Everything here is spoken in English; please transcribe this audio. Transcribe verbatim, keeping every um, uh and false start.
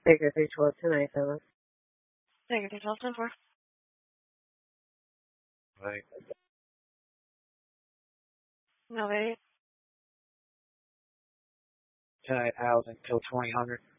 Baker three twelve two nine seven. Baker three twelve ten four. Right. No, wait. Tonight housing till twenty hundred.